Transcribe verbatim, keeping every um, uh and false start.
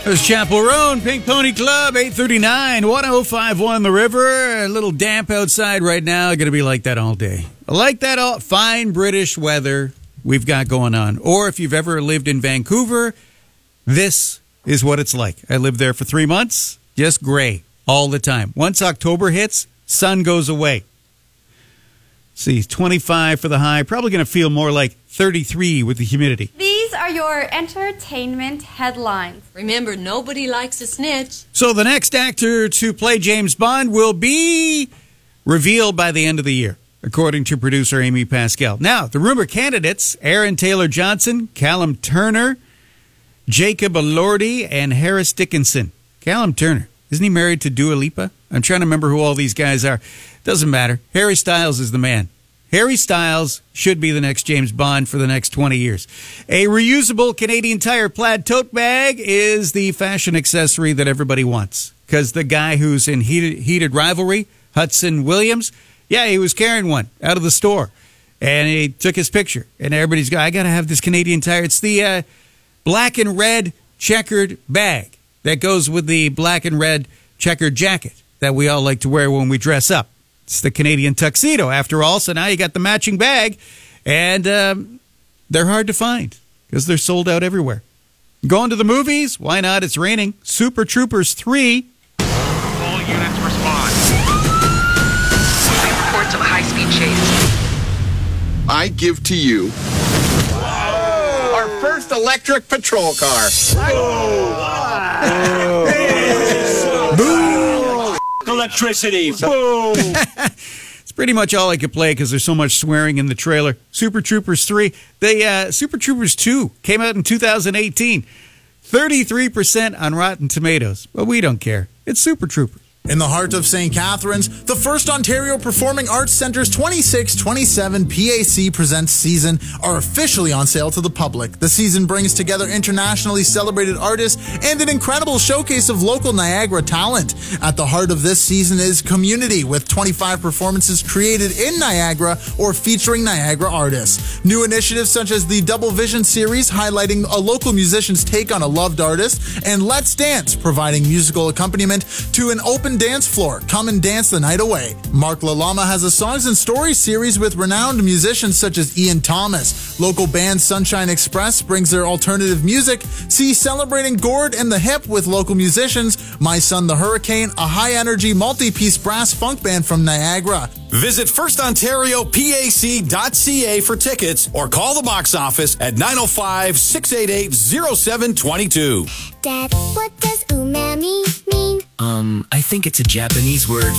There's Chapel Roan, Pink Pony Club, eight thirty-nine, one oh five point one The River. A little damp outside right now. Going to be like that all day. Like that all fine British weather we've got going on. Or if you've ever lived in Vancouver, this is what it's like. I lived there for three months, just gray all the time. Once October hits, sun goes away. See, twenty-five for the high. Probably going to feel more like thirty-three with the humidity. These are your entertainment headlines. Remember, nobody likes a snitch. So the next actor to play James Bond will be revealed by the end of the year, according to producer Amy Pascal. Now, the rumor candidates, Aaron Taylor-Johnson, Callum Turner, Jacob Elordi, and Harris Dickinson. Callum Turner, isn't he married to Dua Lipa? I'm trying to remember who all these guys are. Doesn't matter. Harry Styles is the man. Harry Styles should be the next James Bond for the next twenty years. A reusable Canadian Tire plaid tote bag is the fashion accessory that everybody wants. Because the guy who's in heated, heated rivalry, Hudson Williams, yeah, he was carrying one out of the store. And he took his picture. And everybody's going, I got to have this Canadian Tire. It's the uh, black and red checkered bag that goes with the black and red checkered jacket that we all like to wear when we dress up. It's the Canadian tuxedo, after all, so now you got the matching bag, and um, they're hard to find because they're sold out everywhere. Going to the movies? Why not? It's raining. Super Troopers three. All units respond. Reports of a high-speed chase. I give to you our first electric patrol car. Electricity. Boom. It's pretty much all I could play because there's so much swearing in the trailer. Super Troopers three. The uh, Super Troopers two came out in two thousand eighteen. thirty-three percent on Rotten Tomatoes. But we don't care. It's Super Troopers. In the heart of Saint Catharines, the First Ontario Performing Arts Centre's twenty-six twenty-seven P A C Presents season are officially on sale to the public. The season brings together internationally celebrated artists and an incredible showcase of local Niagara talent. At the heart of this season is community, with twenty-five performances created in Niagara or featuring Niagara artists. New initiatives such as the Double Vision series, highlighting a local musician's take on a loved artist, and Let's Dance, providing musical accompaniment to an open dance floor. Come and dance the night away. Mark Lalama has a Songs and Stories series with renowned musicians such as Ian Thomas. Local band Sunshine Express brings their alternative music. See Celebrating Gord and the Hip with local musicians. My Son the Hurricane, a high-energy multi-piece brass funk band from Niagara. Visit first ontario p a c dot c a for tickets or call the box office at nine oh five, six eight eight, oh seven two two. Dad, what does umami mean? Um, I think it's a Japanese word